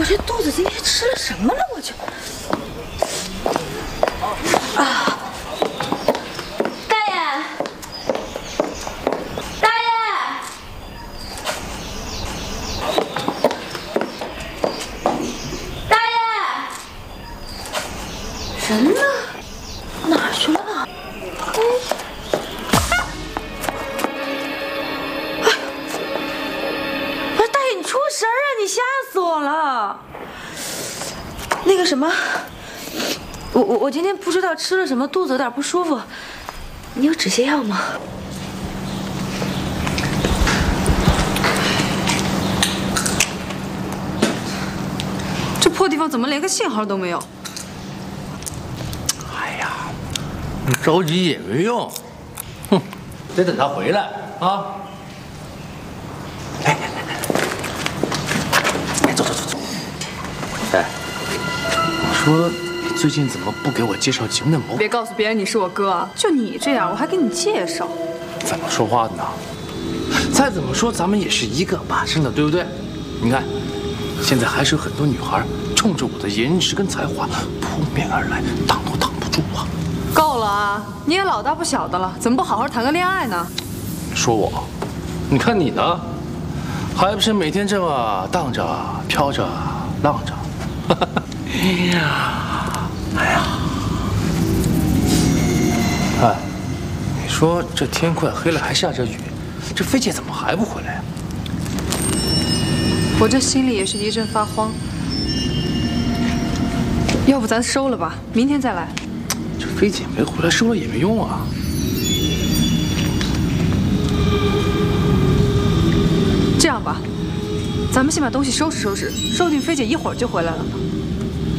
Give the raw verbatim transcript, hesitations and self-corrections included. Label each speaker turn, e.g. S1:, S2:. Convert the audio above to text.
S1: 这肚子今天吃了什么了？我就啊！大爷，大爷，大爷，人呢？哪儿去了？哎。 出神啊！你吓死我了。那个什么，我我我今天不知道吃了什么，肚子有点不舒服。你有止泻药吗？
S2: 这破地方怎么连个信号都没有？
S3: 哎呀，你着急也没用，哼，得等他回来啊。哎。 哎，我说你最近怎么不给我介绍节目的模？
S2: 别告诉别人你是我哥啊！就你这样，我还给你介绍？
S3: 怎么说话的呢？再怎么说，咱们也是一个把生的，对不对？你看，现在还是有很多女孩冲着我的颜值跟才华扑面而来，挡都挡不住啊！
S2: 够了啊！你也老大不小的了，怎么不好好谈个恋爱呢？
S3: 说我，你看你呢，还不是每天这么荡着、飘着、浪着？ 哎呀，哎呀，哎，你说这天快黑了，还下着雨，这菲姐怎么还不回来呀？
S2: 我这心里也是一阵发慌。要不咱收了吧，明天再来。
S3: 这菲姐没回来，收了也没用啊。
S2: 这样吧，咱们先把东西收拾收拾，说不定菲姐一会儿就回来了呢。